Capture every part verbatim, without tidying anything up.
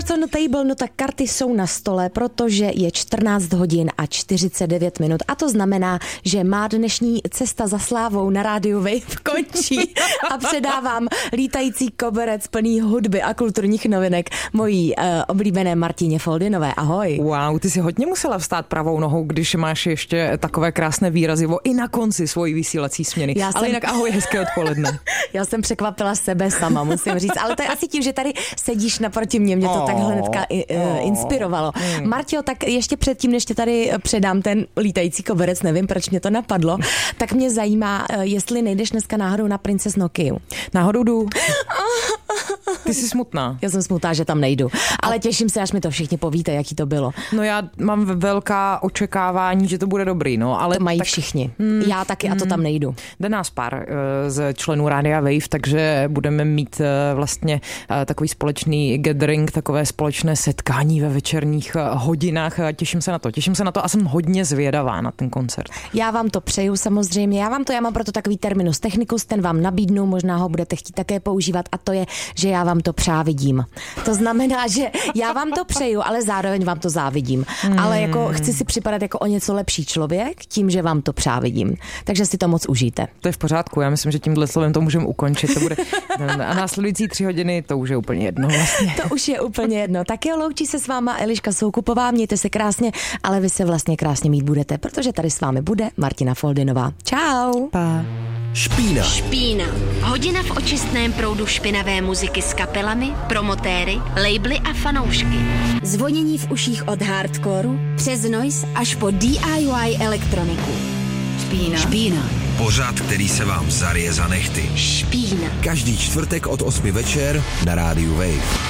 What's on the table? No tak karty jsou na stole, protože je čtrnáct hodin a čtyřicet devět minut a to znamená, že má dnešní cesta za slávou na rádiu Wave končí a předávám lítající koberec plný hudby a kulturních novinek mojí uh, oblíbené Martině Foldinové. Ahoj. Wow, ty si hodně musela vstát pravou nohou, když máš ještě takové krásné výrazivo i na konci svojí vysílací směny. Já ale jsem... jinak ahoj, hezké odpoledne. Já jsem překvapila sebe sama, musím říct, ale to je asi tím, že tady sedíš naproti mě, mě to oh, tak hnedka oh, inspirovalo. Mm. Martio, tak ještě předtím, než tě tady předám ten lítající koberec, nevím, proč mě to napadlo, tak mě zajímá, jestli nejdeš dneska náhodou na Princes Nokiu. Náhodou jdu. Ty jsi smutná. Já jsem smutná, že tam nejdu, ale těším se, až mi to všichni povíte, jaký to bylo. No já mám velká očekávání, že to bude dobrý, no, ale to mají tak... všichni. Hmm. Já taky a to tam nejdu. Jde nás pár z členů Rádia Wave, takže budeme mít vlastně takový společný gathering, takové společné setkání ve večerních hodinách. Těším se na to, těším se na to a jsem hodně zvědavá na ten koncert. Já vám to přeju samozřejmě, já vám to, já mám proto takový terminus technicus, ten vám nabídnu, možná ho budete chtít také používat a to je, že já vám to přávidím. To znamená, že já vám to přeju, ale zároveň vám to závidím. Hmm. Ale jako chci si připadat jako o něco lepší člověk tím, že vám to přávidím. Takže si to moc užijte. To je v pořádku, já myslím, že tímhle slovem to můžeme ukončit. To bude a následující tři hodiny to už je úplně jedno vlastně. To už je úplně jedno. Tak jo, loučí se s váma Eliška Soukupová, mějte se krásně, ale vy se vlastně krásně mít budete, protože tady s vámi bude Martina Foldinová. Čau. Pa. Špína. Špína. Hodina v očistném proudu špinavé muziky s kapelami, promotéry, labely a fanoušky. Zvonění v uších od hardcoreu přes noise až po D I Y elektroniku. Špína. Špína. Pořad, který se vám zarije za nehty. Špína. Každý čtvrtek od osmi večer na rádiu Wave.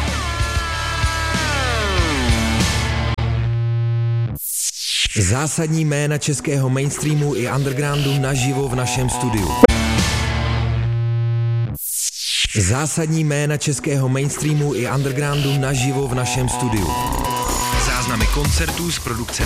Zásadní jména českého mainstreamu i undergroundu naživo v našem studiu. Zásadní jména českého mainstreamu i undergroundu naživo v našem studiu. Záznamy koncertů z produkce